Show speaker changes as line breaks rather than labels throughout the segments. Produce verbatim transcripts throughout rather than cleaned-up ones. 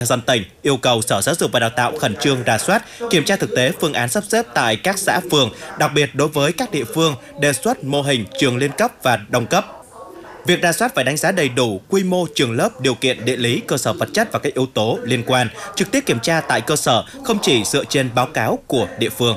Nhân dân tỉnh yêu cầu Sở Giáo dục và Đào tạo khẩn trương rà soát, kiểm tra thực tế phương án sắp xếp tại các xã phường, đặc biệt đối với các địa phương đề xuất mô hình trường liên cấp và đồng cấp. Việc rà soát phải đánh giá đầy đủ quy mô trường lớp, điều kiện địa lý, cơ sở vật chất và các yếu tố liên quan, trực tiếp kiểm tra tại cơ sở, không chỉ dựa trên báo cáo của địa phương.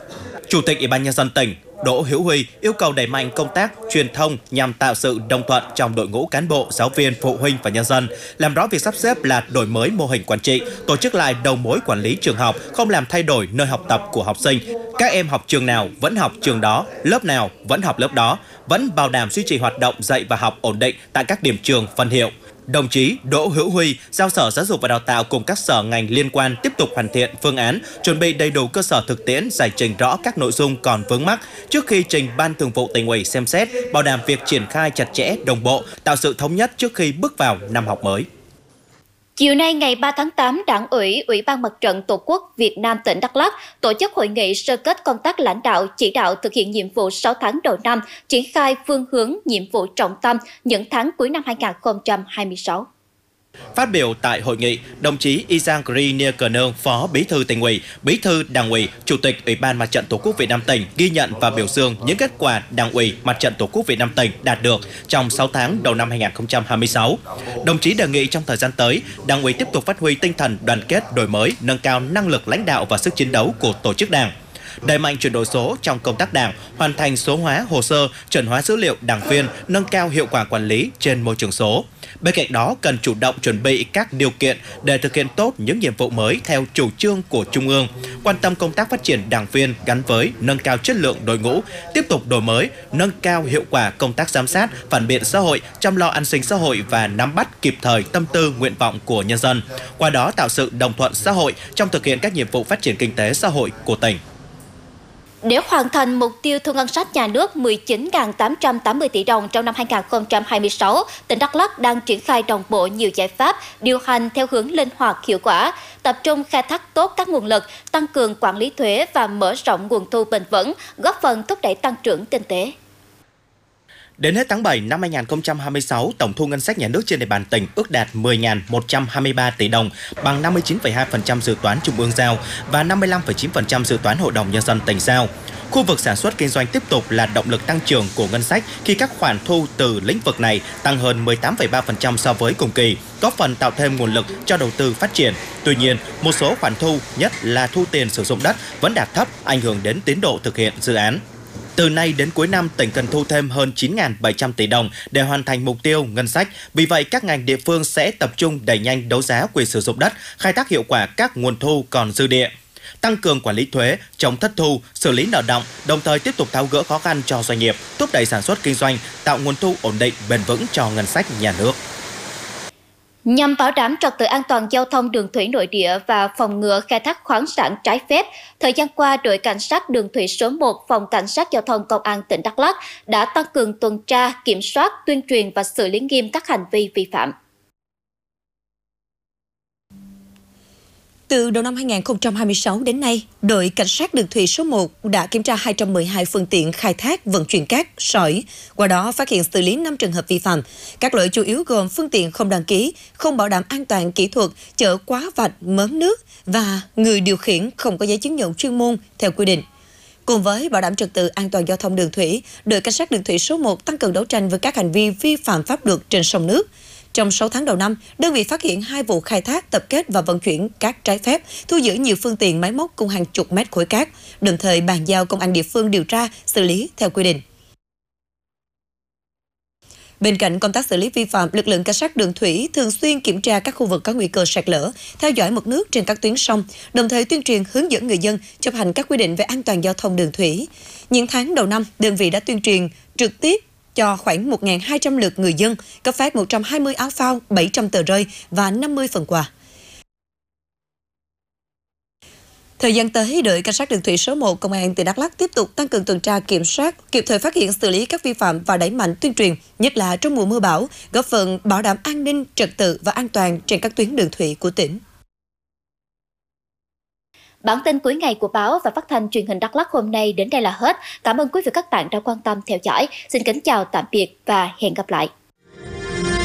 Chủ tịch Ủy ban Nhân dân tỉnh Đỗ Hữu Huy yêu cầu đẩy mạnh công tác truyền thông nhằm tạo sự đồng thuận trong đội ngũ cán bộ, giáo viên, phụ huynh và nhân dân, làm rõ việc sắp xếp là đổi mới mô hình quản trị, tổ chức lại đầu mối quản lý trường học, không làm thay đổi nơi học tập của học sinh. Các em học trường nào vẫn học trường đó, lớp nào vẫn học lớp đó, vẫn bảo đảm duy trì hoạt động dạy và học ổn định tại các điểm trường phân hiệu. Đồng chí Đỗ Hữu Huy giao Sở Giáo dục và Đào tạo cùng các sở ngành liên quan tiếp tục hoàn thiện phương án, chuẩn bị đầy đủ cơ sở thực tiễn, giải trình rõ các nội dung còn vướng mắc trước khi trình Ban Thường vụ Tỉnh ủy xem xét, bảo đảm việc triển khai chặt chẽ, đồng bộ, tạo sự thống nhất trước khi bước vào năm học mới.
Chiều nay ngày ba tháng tám, Đảng ủy, Ủy ban Mặt trận Tổ quốc Việt Nam tỉnh Đắk Lắk tổ chức hội nghị sơ kết công tác lãnh đạo chỉ đạo thực hiện nhiệm vụ sáu tháng đầu năm, triển khai phương hướng nhiệm vụ trọng tâm những tháng cuối năm hai nghìn không trăm hai mươi sáu.
Phát biểu tại hội nghị, đồng chí Isangri Nierkanong, Phó Bí thư Tỉnh ủy, Bí thư Đảng ủy, Chủ tịch Ủy ban Mặt trận Tổ quốc Việt Nam tỉnh ghi nhận và biểu dương những kết quả Đảng ủy Mặt trận Tổ quốc Việt Nam tỉnh đạt được trong sáu tháng đầu năm hai nghìn không trăm hai mươi sáu. Đồng chí đề nghị trong thời gian tới, Đảng ủy tiếp tục phát huy tinh thần đoàn kết, đổi mới, nâng cao năng lực lãnh đạo và sức chiến đấu của tổ chức Đảng. Đẩy mạnh chuyển đổi số trong công tác Đảng, hoàn thành số hóa hồ sơ, chuẩn hóa dữ liệu đảng viên, nâng cao hiệu quả quản lý trên môi trường số. Bên cạnh đó, cần chủ động chuẩn bị các điều kiện để thực hiện tốt những nhiệm vụ mới theo chủ trương của Trung ương, quan tâm công tác phát triển đảng viên gắn với nâng cao chất lượng đội ngũ, tiếp tục đổi mới, nâng cao hiệu quả công tác giám sát, phản biện xã hội, chăm lo an sinh xã hội và nắm bắt kịp thời tâm tư, nguyện vọng của nhân dân, qua đó tạo sự đồng thuận xã hội trong thực hiện các nhiệm vụ phát triển kinh tế xã hội của tỉnh.
Để hoàn thành mục tiêu thu ngân sách nhà nước mười chín nghìn tám trăm tám mươi tỷ đồng trong năm hai nghìn không trăm hai mươi sáu, tỉnh Đắk Lắk đang triển khai đồng bộ nhiều giải pháp, điều hành theo hướng linh hoạt hiệu quả, tập trung khai thác tốt các nguồn lực, tăng cường quản lý thuế và mở rộng nguồn thu bền vững, góp phần thúc đẩy tăng trưởng kinh tế.
Đến hết tháng bảy năm hai nghìn không trăm hai mươi sáu, tổng thu ngân sách nhà nước trên địa bàn tỉnh ước đạt mười nghìn một trăm hai mươi ba tỷ đồng, bằng năm mươi chín phẩy hai phần trăm dự toán Trung ương giao và năm mươi lăm phẩy chín phần trăm dự toán Hội đồng Nhân dân tỉnh giao. Khu vực sản xuất kinh doanh tiếp tục là động lực tăng trưởng của ngân sách khi các khoản thu từ lĩnh vực này tăng hơn mười tám phẩy ba phần trăm so với cùng kỳ, góp phần tạo thêm nguồn lực cho đầu tư phát triển. Tuy nhiên, một số khoản thu, nhất là thu tiền sử dụng đất, vẫn đạt thấp, ảnh hưởng đến tiến độ thực hiện dự án. Từ nay đến cuối năm, tỉnh cần thu thêm hơn chín nghìn bảy trăm tỷ đồng để hoàn thành mục tiêu ngân sách. Vì vậy, các ngành địa phương sẽ tập trung đẩy nhanh đấu giá quyền sử dụng đất, khai thác hiệu quả các nguồn thu còn dư địa, tăng cường quản lý thuế, chống thất thu, xử lý nợ động, đồng thời tiếp tục tháo gỡ khó khăn cho doanh nghiệp, thúc đẩy sản xuất kinh doanh, tạo nguồn thu ổn định, bền vững cho ngân sách nhà nước.
Nhằm bảo đảm trật tự an toàn giao thông đường thủy nội địa và phòng ngừa khai thác khoáng sản trái phép, thời gian qua, đội cảnh sát đường thủy số một, Phòng Cảnh sát Giao thông Công an tỉnh Đắk Lắk đã tăng cường tuần tra, kiểm soát, tuyên truyền và xử lý nghiêm các hành vi vi phạm.
Từ đầu năm hai nghìn không trăm hai mươi sáu đến nay, đội cảnh sát đường thủy số một đã kiểm tra hai trăm mười hai phương tiện khai thác vận chuyển cát, sỏi, qua đó phát hiện xử lý năm trường hợp vi phạm. Các lỗi chủ yếu gồm phương tiện không đăng ký, không bảo đảm an toàn kỹ thuật, chở quá vạch, mớn nước và người điều khiển không có giấy chứng nhận chuyên môn theo quy định. Cùng với bảo đảm trật tự an toàn giao thông đường thủy, đội cảnh sát đường thủy số một tăng cường đấu tranh với các hành vi vi phạm pháp luật trên sông nước. Trong sáu tháng đầu năm, đơn vị phát hiện hai vụ khai thác, tập kết và vận chuyển cát trái phép, thu giữ nhiều phương tiện máy móc cùng hàng chục mét khối cát, đồng thời bàn giao công an địa phương điều tra, xử lý theo quy định. Bên cạnh công tác xử lý vi phạm, lực lượng cảnh sát đường thủy thường xuyên kiểm tra các khu vực có nguy cơ sạt lở, theo dõi mực nước trên các tuyến sông, đồng thời tuyên truyền hướng dẫn người dân chấp hành các quy định về an toàn giao thông đường thủy. Những tháng đầu năm, đơn vị đã tuyên truyền trực tiếp cho khoảng một nghìn hai trăm lượt người dân, cấp phát một trăm hai mươi áo phao, bảy trăm tờ rơi và năm mươi phần quà. Thời gian tới, đội cảnh sát đường thủy số một Công an tỉnh Đắk Lắk tiếp tục tăng cường tuần tra kiểm soát, kịp thời phát hiện xử lý các vi phạm và đẩy mạnh tuyên truyền, nhất là trong mùa mưa bão, góp phần bảo đảm an ninh, trật tự và an toàn trên các tuyến đường thủy của tỉnh.
Bản tin cuối ngày của báo và phát thanh truyền hình Đắk Lắk hôm nay đến đây là hết. Cảm ơn quý vị và các bạn đã quan tâm theo dõi. Xin kính chào tạm biệt và hẹn gặp lại.